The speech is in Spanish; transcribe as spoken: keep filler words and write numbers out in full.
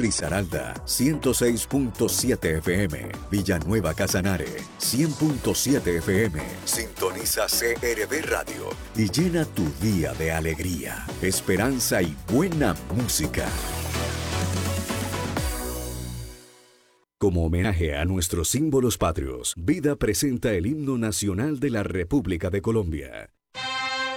Risaralda, ciento seis punto siete F M. Villanueva Casanare, cien punto siete F M. Sintoniza C R V Radio y llena tu día de alegría, esperanza y buena música. Como homenaje a nuestros símbolos patrios, Vida presenta el himno nacional de la República de Colombia.